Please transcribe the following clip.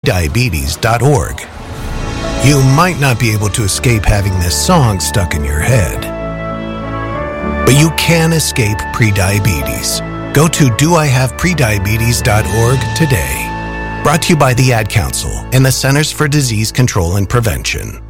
prediabetes.org. You might not be able to escape having this song stuck in your head, but you can escape prediabetes. Go to doihaveprediabetes.org today. Brought to you by the Ad Council and the Centers for Disease Control and Prevention.